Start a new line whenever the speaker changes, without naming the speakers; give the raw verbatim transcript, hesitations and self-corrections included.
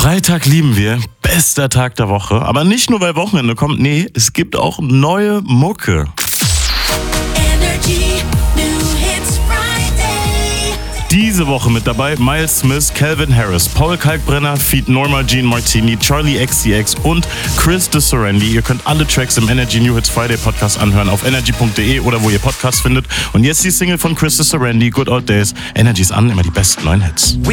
Freitag lieben wir, bester Tag der Woche. Aber nicht nur, weil Wochenende kommt, nee, es gibt auch neue Mucke.
Energy New Hits Friday.
Diese Woche mit dabei Miles Smith, Calvin Harris, Paul Kalkbrenner, feat. Norma Jean Martini, Charlie X C X und Chris de Serendy. Ihr könnt alle Tracks im Energy New Hits Friday Podcast anhören auf energy punkt de oder wo ihr Podcasts findet. Und jetzt die Single von Chris de Serendy, Good Old Days. Energy ist an, immer die besten neuen Hits.